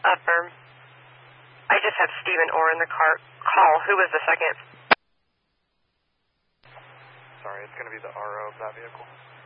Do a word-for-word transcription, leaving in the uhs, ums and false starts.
Affirm. I just have Stephen Orr in the car. Call. Who was the second? Sorry, it's going to be the R O of that vehicle.